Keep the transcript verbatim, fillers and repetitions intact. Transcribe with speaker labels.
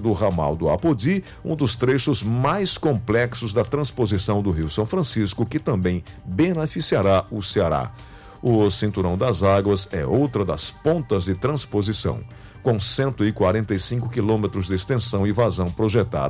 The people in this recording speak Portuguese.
Speaker 1: do ramal do Apodi, um dos trechos mais complexos da transposição do Rio São Francisco, que também beneficiará o Ceará. O Cinturão das Águas é outra das pontas de transposição, com cento e quarenta e cinco quilômetros de extensão e vazão projetada